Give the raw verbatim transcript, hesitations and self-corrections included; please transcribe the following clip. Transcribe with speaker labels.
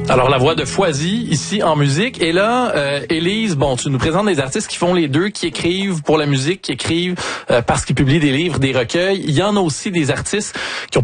Speaker 1: Alors, la voix de Foisy, ici, en musique. Et là, euh, Élise, bon, tu nous présentes des artistes qui font les deux, qui écrivent pour la musique, qui écrivent euh, parce qu'ils publient des livres, des recueils. Il y en a aussi des artistes qui ont